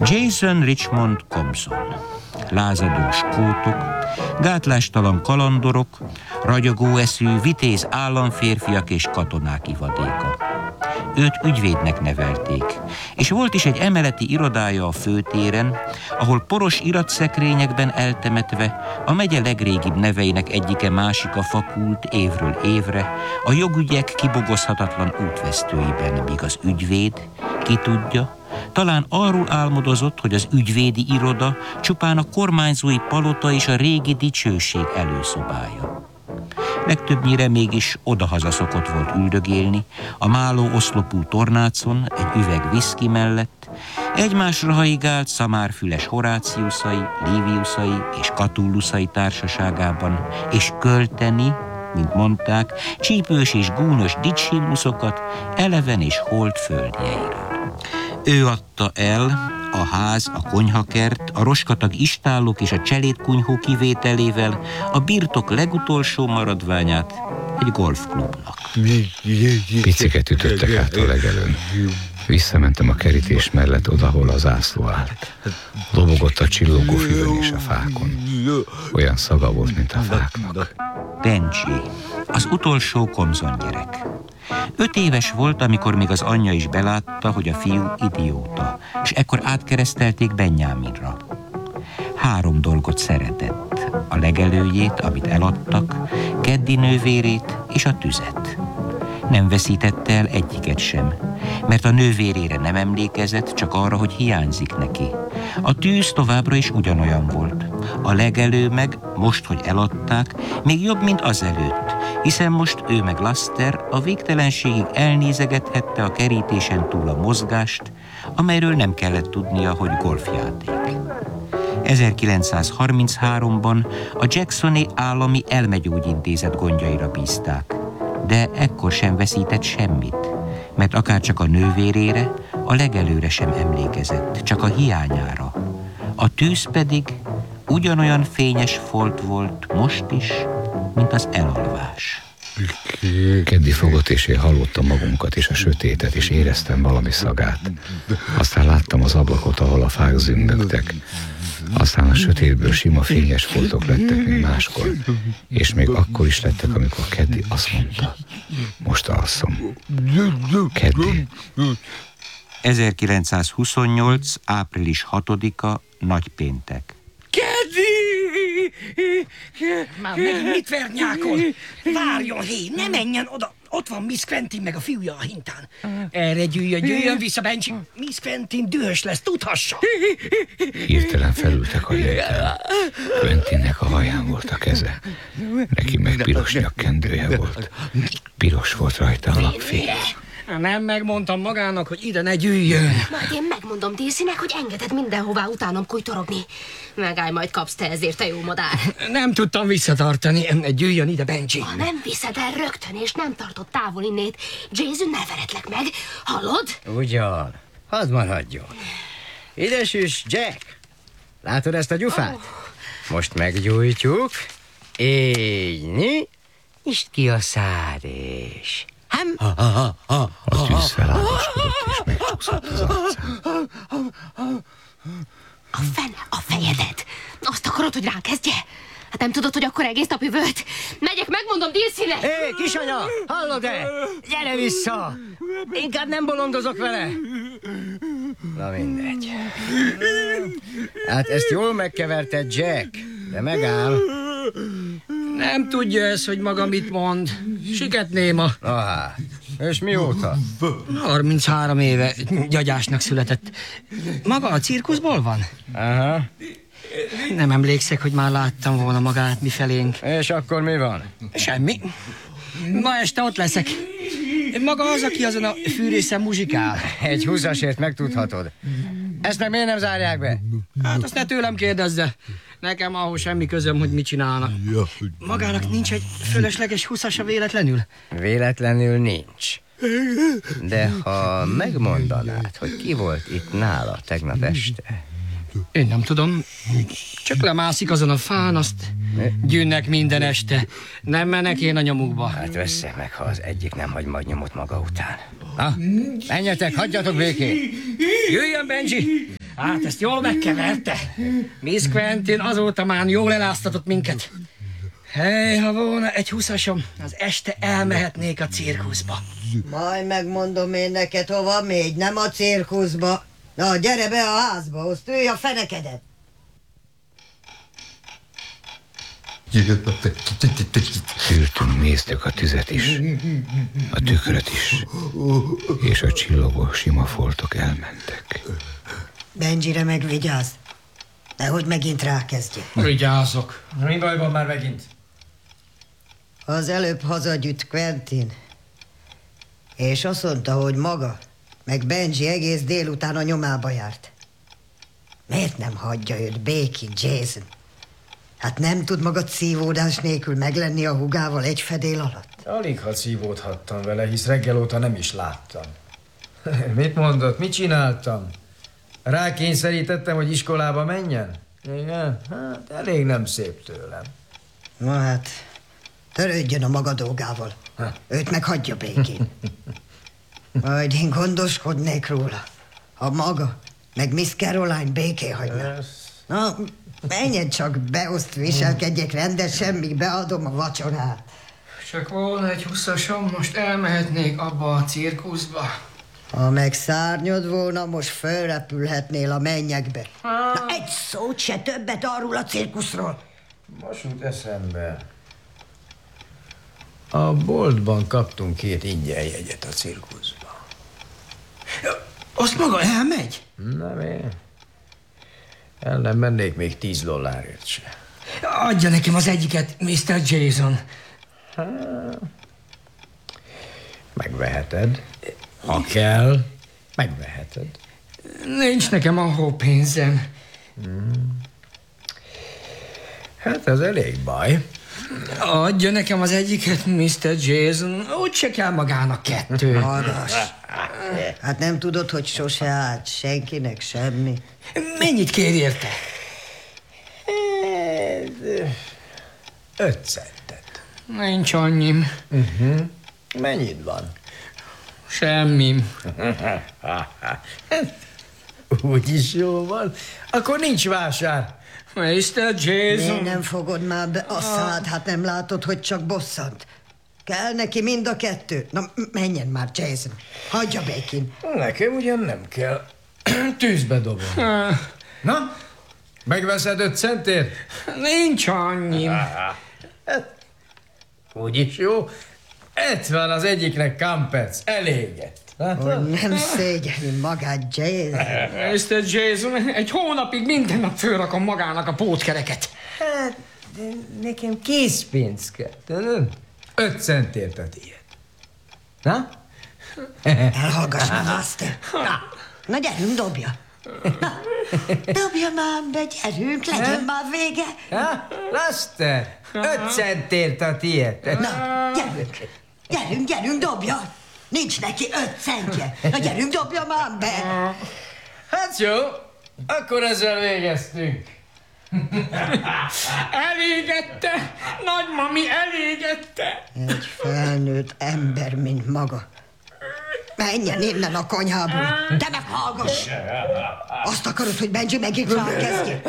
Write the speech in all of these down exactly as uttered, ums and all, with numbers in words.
Jason Richmond Compson. Lázadó skótok, gátlástalan kalandorok, ragyogó eszű, vitéz államférfiak és katonák ivadéka. Őt ügyvédnek nevelték, és volt is egy emeleti irodája a főtéren, ahol poros iratszekrényekben eltemetve a megye legrégibb neveinek egyike másika fakult évről évre a jogügyek kibogozhatatlan útvesztőiben, míg az ügyvéd, ki tudja, talán arról álmodozott, hogy az ügyvédi iroda csupán a kormányzói palota és a régi dicsőség előszobája. Legtöbbnyire mégis odahaza szokott volt üldögélni, a máló oszlopú tornácon, egy üveg viszki mellett, egymásra haigált szamárfüles Horáciuszai, Liviuszai és Catullusai társaságában, és költeni, mint mondták, csípős és gúnyos dicshimnuszokat eleven és holt földjeiről. Ő adta el a ház, a konyhakert, a roskatag istállók és a cselédkunyhó kivételével a birtok legutolsó maradványát egy golfklubnak. Piciket ütöttek át a legelőn. Visszamentem a kerítés mellett oda, hol az zászló állt. Lobogott a csillogó füvön és a fákon. Olyan szaga volt, mint a fáknak. Benji, az utolsó Compson gyerek. Öt éves volt, amikor még az anyja is belátta, hogy a fiú idióta, és ekkor átkeresztelték Benjaminra. Három dolgot szeretett: a legelőjét, amit eladtak, Keddi nővérét és a tüzet. Nem veszítette el egyiket sem, mert a nővérére nem emlékezett, csak arra, hogy hiányzik neki. A tűz továbbra is ugyanolyan volt. A legelő meg, most, hogy eladták, még jobb, mint azelőtt, hiszen most ő meg Laster a végtelenségig elnézegethette a kerítésen túl a mozgást, amelyről nem kellett tudnia, hogy golfjáték. ezerkilencszázharmincháromban a Jacksoni Állami Elmegyógyintézet gondjaira bízták, de ekkor sem veszített semmit, mert akárcsak a nővérére, a legelőre sem emlékezett, csak a hiányára. A tűz pedig ugyanolyan fényes folt volt most is, mint az elalvás. Keddi fogott, és én hallottam magunkat és a sötétet, és éreztem valami szagát. Aztán láttam az ablakot, ahol a fák zümbögtek. Aztán a sötétből sima fényes foltok lettek, mint máskor. És még akkor is lettek, amikor Keddi azt mondta: most alszom. Keddi. ezerkilencszázhuszonnyolc. április hatodika. Nagypéntek. Keddi! Már megint mit vernyákol? Várjon, hé, ne menjen oda! Ott van Miss Quentin meg a fiúja a hintán. Erre gyűjjön, gyűjjön vissza, Benji. Miss Quentin dühös lesz, tudhassa. Hirtelen felültek a héten. Quentinnek a haján volt a keze. Neki meg piros nyakkendője volt. Piros volt rajta a lapfény. Nem megmondtam magának, hogy ide ne gyűjjön. Majd én megmondom Daisy-nek, hogy engeded mindenhová utánom kujtorogni. Megállj, majd kapsz te ezért, te jó madár. Nem tudtam visszatartani. Gyűjjön ide, Benji. Ha nem viszed el rögtön, és nem tartod távol innét, Jason, ne veretlek meg. Hallod? Ugyan. Hadd maradjon. Ide süss, Jack. Látod ezt a gyufát? Oh. Most meggyújtjuk. Így, nyisd ki a szád, és... Nem? A tűz felálláskodott, és megcsúszott az arcán. A fene, a fejedet! Azt akarod, hogy ránk kezdje? Hát nem tudod, hogy akkor egész nap üvölt? Megyek, megmondom Daisy-nek! Hé, kisanya! Hallod-e? Gyere vissza! Inkább nem bolondozok vele! Na mindegy. Hát ezt jól megkeverted, Jack, de megáll. Nem tudja ez, hogy maga mit mond. Siketnéma. Aha. És mióta? harminchárom éve gyagyásnak született. Maga a cirkuszból van? Aha. Nem emlékszek, hogy már láttam volna magát mifelénk. És akkor mi van? Semmi. Ma este ott leszek. Maga az, aki azon a fűrészen muzsikál. Egy húszasért megtudhatod. Ezt meg miért nem zárják be? Hát azt ne tőlem kérdezze. Nekem ahhoz semmi közöm, hogy mit csinálnak. Magának nincs egy fölösleges húszasa véletlenül? Véletlenül nincs. De ha megmondanád, hogy ki volt itt nála tegnap este? Én nem tudom. Csak lemászik azon a fán, azt gyűnnek minden este. Nem mennek én a nyomukba. Hát vessze meg, ha az egyik nem hagy majd nyomot maga után. Na, menjetek, hagyjatok békén! Jöjjön, Benji! Hát ezt jól megkeverte. Miss Quentin azóta már jól eláztatott minket. Hely, ha volna egy huszasom, az este elmehetnék a cirkuszba. Majd megmondom én neked, hova mégy, nem a cirkuszba. Na, gyere be a házba, azt ülj a fenekedet. Ültünk, néztük a tüzet is, a tükröt is, és a csillogó sima foltok elmentek. Benjire meg vigyázz, nehogy megint rákezdjék. Vigyázok. Mi baj van már megint? Az előbb hazagyűjt Quentin, és azt mondta, hogy maga, meg Benji egész délután a nyomába járt. Miért nem hagyja őt békén, Jason? Hát nem tud maga szívódás nélkül meglenni a hugával egy fedél alatt? Alig ha szívódhattam vele, hisz reggel óta nem is láttam. Mit mondott? Mit csináltam? Rákényszerítettem, hogy iskolába menjen? Igen? Hát elég nem szép tőlem. Na hát, törődjön a maga dolgával. Ha. Őt meg hagyja békén. Majd én gondoskodnék róla. Ha maga, meg Miss Caroline békén hagyna. Na, menjen csak be, azt viselkedjek rendesen, míg beadom a vacsorát. Csak volna egy huszasom, most elmehetnék abba a cirkuszba. Ha meg szárnyod volna, most fölrepülhetnél a mennyekbe. Na, egy szót se többet arról a cirkuszról. Most jut eszembe. A boltban kaptunk két ingyen jegyet a cirkuszba. Azt maga elmegy? Nem én. El nem mennék még tíz dollárért se. Adja nekem az egyiket, miszter Jason. Megveheted. Ha kell, megveheted. Nincs nekem ahol pénzem. Hát ez elég baj. Adja nekem az egyiket, miszter Jason. Úgy se kell magának kettő. Hallgass. Hát nem tudod, hogy sose állt senkinek semmi? Mennyit kér érte? Öt centet. Nincs annyim. Uh-huh. Mennyit van? Semmi. Úgyis jó van. Akkor nincs vásár. miszter Jason. Miért nem fogod már be a szád? Hát nem látod, hogy csak bosszant. Kell neki mind a kettő. Na, menjen már, Jason. Hagyja békén. Nekem ugyan nem kell. Tűzbe dobom. Na, megveszed öt centért? Nincs annyim. Hát, úgyis jó. Ett van az egyiknek kampec. Eléget. Hogy nem szégyeni magát, Jason. miszter Jason, egy hónapig minden nap fölrakom magának a pótkereket. Hát, nekem készpénz kell, tudod? Öt centért a tiéd. Na? Elhallgass már, Master. Na, na gyerünk, dobja. Na, dobja már be, gyerünk, legyen már vége. Ha? Laster, öt centért a tiéd. Na, gyerünk, gyerünk, gyerünk, dobja. Nincs neki öt centje. Na gyerünk, dobja már be. Hát jó, akkor ezzel végeztünk. Elégette! Nagymami elégette! Egy felnőtt ember, mint maga. Menjen innen a konyhából. De meg hallgass! Azt akarod, hogy Benji megint rákezdje?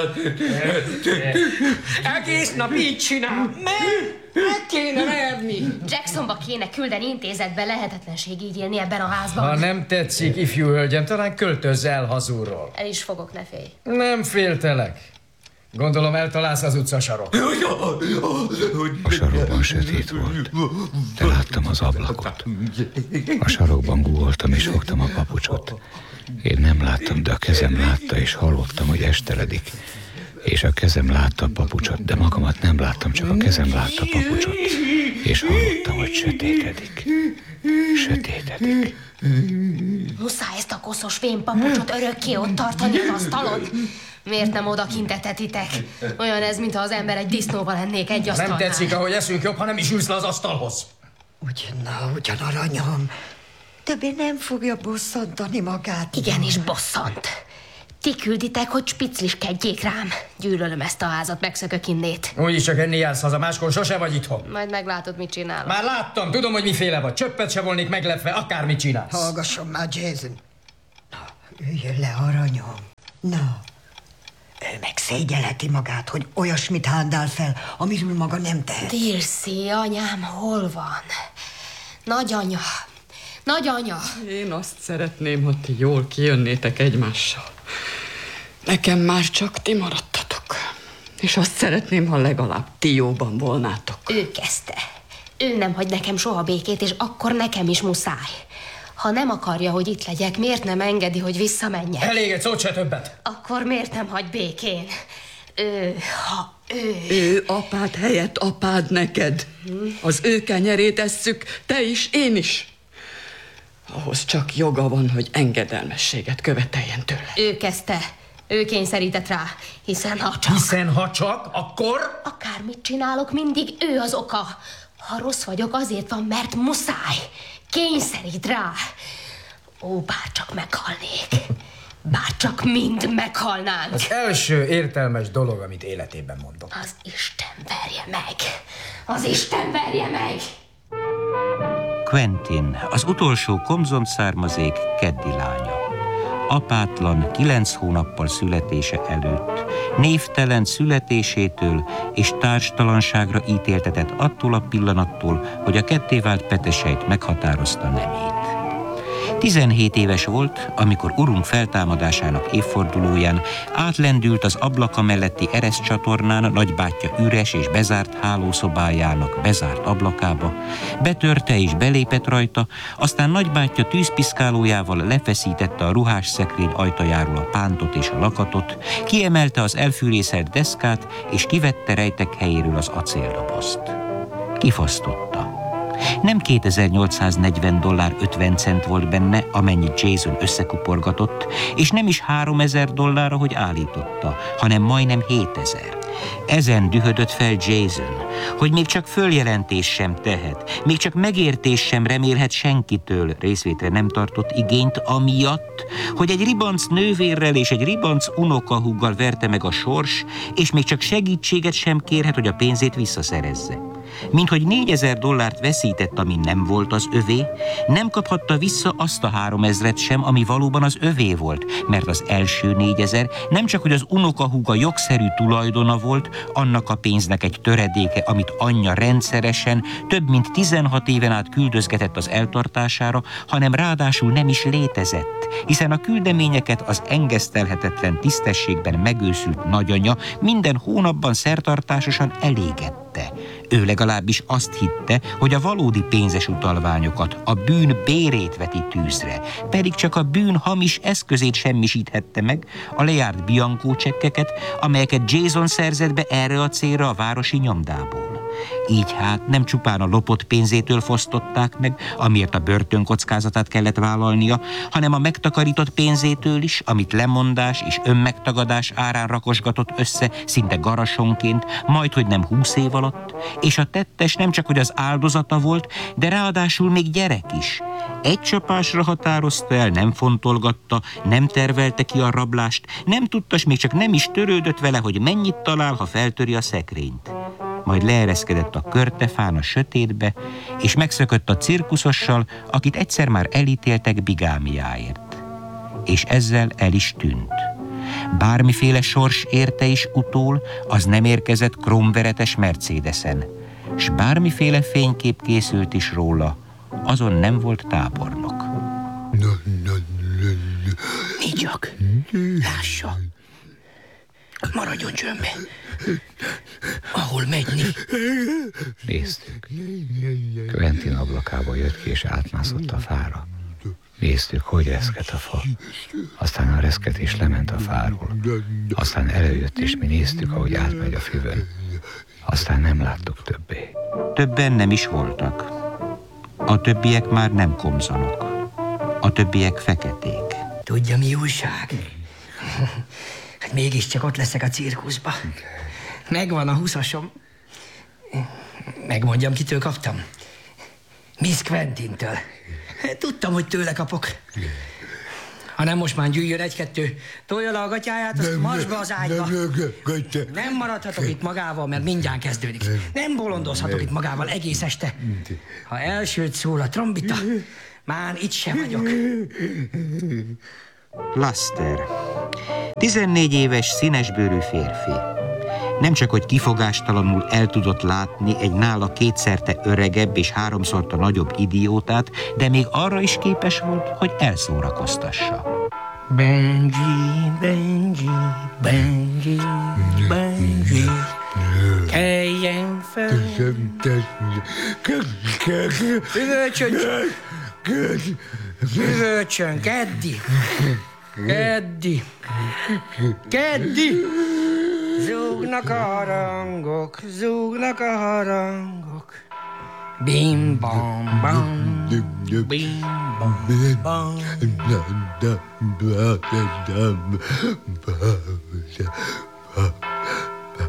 Egész nap így csinál. Nem! Meg kéne verni. Jacksonba kéne küldeni intézetbe, lehetetlenség így élni ebben a házban. Ha nem tetszik, ifjú hölgyem, talán költözz el hazulról. El is fogok, ne félj. Nem féltelek. Gondolom eltalálsz az utcasarok. A sarokban sötét volt, de láttam az ablakot. A sarokban gúgoltam és fogtam a papucsot. Én nem láttam, de a kezem látta, és hallottam, hogy esteledik. És a kezem látta a papucsot, de magamat nem láttam, csak a kezem látta a papucsot. És hallottam, hogy sötétedik. Sötétedik. Muszáj ezt a koszos fémpapucsot örökké ott tartani az asztalon. Miért nem oda kintetetitek? Olyan ez, mintha az ember egy disznóval lennék egy asztalnál. Nem tetszik, ahogy eszünk jobb, ha nem is ülsz le az asztalhoz. Ugyan, na, ugyan, aranyom. Többé nem fogja bosszantani magát. Igenis bosszant. Ti külditek, hogy spicliskedjék rám. Gyűlölöm ezt a házat, megszökök innét. Úgyis csak enni jársz haza, máskor sose vagy itthon. Majd meglátod, mit csinálok. Már láttam, tudom, hogy miféle vagy. Csöppet se volnék meglepve, akármit csinálsz. Hallgasson már, Jason. Na, üljön le, aranyom. Na, ő meg szégyelheti magát, hogy olyasmit hándál fel, amiről maga nem tehet. Dirszé, anyám, hol van? Nagyanya, nagyanya. Én azt szeretném, hogy ti jól kijönnétek egymással. Nekem már csak ti maradtatok. És azt szeretném, ha legalább ti jóban volnátok. Ő kezdte. Ő nem hagy nekem soha békét, és akkor nekem is muszáj. Ha nem akarja, hogy itt legyek, miért nem engedi, hogy visszamenjek? Elég, egy szót se többet. Akkor miért nem hagy békén? Ő, ha ő... Ő apád helyett apád neked. Az ő kenyerét esszük, te is, én is. Ahhoz csak joga van, hogy engedelmességet követeljen tőle. Ő kezdte. Ő kényszerített rá, hiszen ha csak... Hiszen ha csak, akkor... Akármit csinálok, mindig ő az oka. Ha rossz vagyok, azért van, mert muszáj. Kényszerít rá. Ó, bárcsak meghalnék. Bárcsak mind meghalnánk. Az első értelmes dolog, amit életében mondok. Az Isten verje meg. Az Isten verje meg. Quentin, az utolsó Komzont származék keddi lánya. Apátlan kilenc hónappal születése előtt, névtelen születésétől és társtalanságra ítéltetett attól a pillanattól, hogy a kettévált petesejt meghatározta nemét. tizenhét éves volt, amikor urunk feltámadásának évfordulóján átlendült az ablaka melletti ereszcsatornán nagybátyja üres és bezárt hálószobájának bezárt ablakába, betörte és belépett rajta, aztán nagybátyja tűzpiszkálójával lefeszítette a ruhásszekrény ajtajáról a pántot és a lakatot, kiemelte az elfűrészelt deszkát és kivette rejtek helyéről az acéldobozt. Kifosztotta. Nem kétezer-nyolcszáznegyven dollár ötven cent volt benne, amennyit Jason összekuporgatott, és nem is háromezer dollár, ahogy állította, hanem majdnem hétezer. Ezen dühödött fel Jason, hogy még csak följelentés sem tehet, még csak megértés sem remélhet senkitől, részvétre nem tartott igényt, amiatt, hogy egy ribanc nővérrel és egy ribanc unokahúggal verte meg a sors, és még csak segítséget sem kérhet, hogy a pénzét visszaszerezze. Minthogy négyezer dollárt veszített, ami nem volt az övé, nem kaphatta vissza azt a háromezret sem, ami valóban az övé volt, mert az első négyezer nem csak, hogy az unokahúga jogszerű tulajdona volt, annak a pénznek egy töredéke, amit anyja rendszeresen, több mint tizenhat éven át küldözgetett az eltartására, hanem ráadásul nem is létezett, hiszen a küldeményeket az engesztelhetetlen tisztességben megőszült nagyanya minden hónapban szertartásosan elégette. Ő legalábbis azt hitte, hogy a valódi pénzes utalványokat, a bűn bérét veti tűzre, pedig csak a bűn hamis eszközét semmisíthette meg, a lejárt Bianco csekkeket, amelyeket Jason szerzett be erre a célra a városi nyomdából. Így hát nem csupán a lopott pénzétől fosztották meg, amiért a börtönkockázatát kellett vállalnia, hanem a megtakarított pénzétől is, amit lemondás és önmegtagadás árán rakosgatott össze szinte garasonként, majdhogy nem húsz év alatt, és a tettes nem csak hogy az áldozata volt, de ráadásul még gyerek is. Egy csapásra határozta el, nem fontolgatta, nem tervelte ki a rablást, nem tudta, s még csak nem is törődött vele, hogy mennyit talál, ha feltöri a szekrényt. Majd leereszkedett a körtefán a sötétbe, és megszökött a cirkuszossal, akit egyszer már elítéltek bigámiáért. És ezzel el is tűnt. Bármiféle sors érte is utól, az nem érkezett kromveretes Mercedesen, s bármiféle fénykép készült is róla, azon nem volt tábornok. Mi csak? Lássa. Maradjon csömbbe. Ahol megy, Néztük. Quentin ablakába jött ki, és átmászott a fára. Néztük, hogy reszket a fa. Aztán a reszketés lement a fáról. Aztán előjött, és mi néztük, ahogy átmegy a füvön. Aztán nem láttuk többé. Többen nem is voltak. A többiek már nem komzonok. A többiek feketék. Tudja, mi újság? Hát mégiscsak ott leszek a cirkuszba. Megvan a húszasom. Megmondjam, kitől kaptam? Miss Quentintől. Tudtam, hogy tőle kapok. Ha nem most már gyűjjön egy-kettő, tolja le a gatyáját, azt marsba az ágyba. Nem maradhatok itt magával, mert mindjárt kezdődik. Nem bolondozhatok itt magával egész este. Ha elsőt szól a trombita, már itt sem vagyok. Laster, tizennégy éves színesbőrű férfi. Nem csak, hogy kifogástalanul el tudott látni egy nála kétszerte öregebb és háromszorta nagyobb idiótát, de még arra is képes volt, hogy elszórakoztassa. Benji, Benji, Benji, Benji, keljen fel. Üvölcsön, üvölcsön, keddi, keddi, keddi. Zúgnak a harangok, zúgnak a harangok. Bim bam bam, bim bam bam.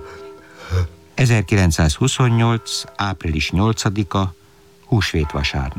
ezerkilencszázhuszonnyolc. április nyolcadika. Húsvétvasárnap.